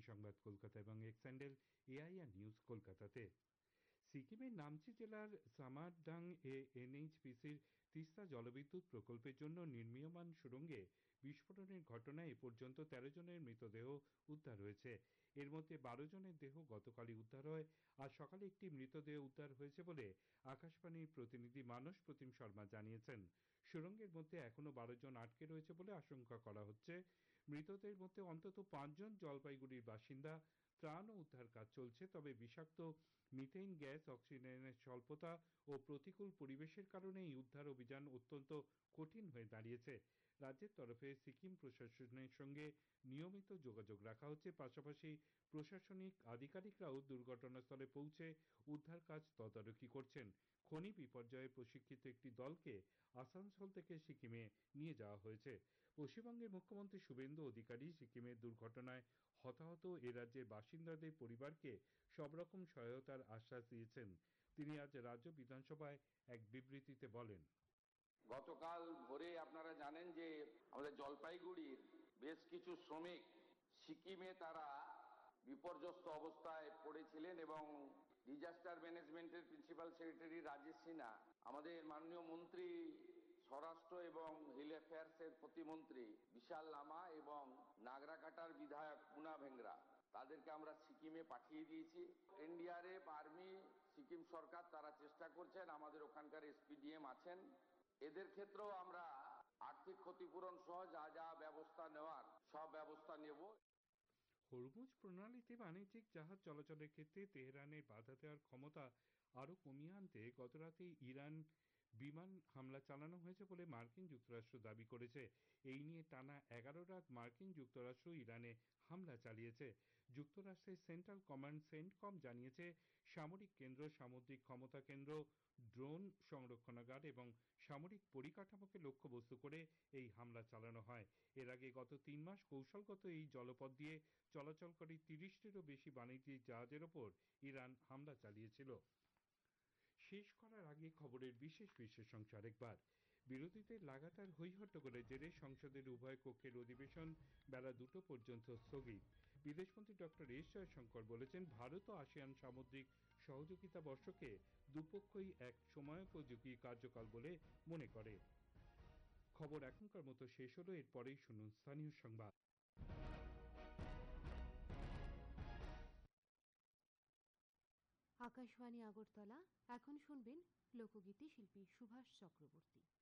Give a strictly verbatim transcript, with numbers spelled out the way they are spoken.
সংবাদ কলকাতা এবং x handle AIR news কলকাতাতে। সিকিমের নামচি জেলার সামারডাং এ এনএইচপিসির তিস্তা জলবিদ্যুৎ প্রকল্পের জন্য নির্মীয়মান সুড়ঙ্গে বিস্ফোরণের ঘটনায় এ পর্যন্ত তেরো জনের মৃতদেহ উদ্ধার হয়েছে। এর মধ্যে বারো জনের দেহ গতকালই উদ্ধার হয়। আজ সকালে একটি মৃতদেহ উদ্ধার হয়েছে বলে আকাশবাণীর প্রতিনিধি মানস প্রতিম শর্মা জানিয়েছেন। সুড়ঙ্গের মধ্যে এখনো বারো জন আটকে রয়েছে বলে আশঙ্কা করা হচ্ছে। মৃতদের মধ্যে অন্তত পাঁচজন জলপাইগুড়ির বাসিন্দা। ত্রাণ ও উদ্ধার কাজ চলছে, তবে বিষাক্ত মিথেন গ্যাস, অক্সিজেনের স্বল্পতা ও প্রতিকূল পরিবেশের কারণে এই উদ্ধার অভিযান অত্যন্ত কঠিন হয়ে দাঁড়িয়েছে। রাজ্যের তরফে সিকিম প্রশাসনের সঙ্গে নিয়মিত যোগাযোগ রাখা হচ্ছে। পাশাপাশি প্রশাসনিক আধিকারিকরাও দুর্ঘটনাস্থলে পৌঁছে উদ্ধার কাজ তদারকি করছেন। খনি বিপর্যয়ে প্রশিক্ষিত একটি দলকে আসানসোল থেকে সিকিমে নিয়ে যাওয়া হয়েছে। পশ্চিমবঙ্গের মুখ্যমন্ত্রী শুভেন্দু অধিকারী সিকিমের দুর্ঘটনায় হতাহত এ রাজ্যের বাসিন্দাদের পরিবারকে সব রকম সহায়তার আশ্বাস দিয়েছেন। তিনি আজ রাজ্য বিধানসভায় এক বিবৃতিতে বলেন, গতকাল ভোরে আপনারা জানেন যে আমাদের জলপাইগুড়ির বেশ কিছু শ্রমিক সিকিমে তারা বিপর্যস্ত অবস্থায় পড়েছিলেন এবং ডিজাস্টার ম্যানেজমেন্টের প্রিন্সিপাল সেক্রেটারি রাজেশ সিনহা, আমাদের মাননীয় মন্ত্রী স্বরাষ্ট্র এবং হিল অ্যাফেয়ার্সের প্রতিমন্ত্রী বিশাল লামা এবং নাগরাকাটার বিধায়ক পুনা ভেংরা, তাদেরকে আমরা সিকিমে পাঠিয়ে দিয়েছি। এনডিআরএফ, আর্মি, সিকিম সরকার তারা চেষ্টা করছেন। আমাদের ওখানকার এসপিডিএম আছেন। এদের ক্ষেত্রেও আমরা আর্থিক ক্ষতিপূরণ সহ যা যা ব্যবস্থা নেওয়ার সব ব্যবস্থা নেব। হরমুজ প্রণালীতে বাণিজ্যিক জাহাজ চলাচলের ক্ষেত্রে তেহরানের বাধা দেওয়ার ক্ষমতা আরও কমিয়ে আনতে গতরাতে ইরান বিমান হামলা চালানো হয়েছে বলে মার্কিন যুক্তরাষ্ট্র দাবি করেছে। এই নিয়ে টানা এগারো রাত মার্কিন যুক্তরাষ্ট্র ইরানে হামলা চালিয়েছে। যুক্তরাষ্ট্রের সেন্ট্রাল কমান্ড সেন্টকম জানিয়েছে, সামরিক কেন্দ্র, সামুদ্রিক ক্ষমতা কেন্দ্র, ড্রোন সংরক্ষণাগার এবং সামরিক পরিকাঠামোকে লক্ষ্যবস্তু করে এই হামলা চালানো হয়। এর আগে গত তিন মাস কৌশলগত এই জলপথ দিয়ে চলাচলকারী তিরিশটিরও বেশি বাণিজ্যিক জাহাজের ওপর ইরান হামলা চালিয়েছিল। শেষ করার আগে খবরের বিশেষ বিশেষাংশ আরেকবার। বিরোধীদের লাগাতার হৈহট্টগোলের জেরে সংসদের উভয় কক্ষের অধিবেশন বেলা দুটো পর্যন্ত স্থগিত। বিদেশমন্ত্রী ডক্টর এস জয়শঙ্কর বলেছেন, ভারত ও আসিয়ান সামুদ্রিক সহযোগিতা বর্ষকে দুপক্ষই এক সময়োপযোগী কার্যকাল বলে মনে করে। খবর এখনকার মতো শেষ হলো। এরপরেই শুনুন স্থানীয় সংবাদ। আকাশবাণী আগরতলা। এখন শুনবেন লোকগীতি শিল্পী সুভাষ চক্রবর্তী।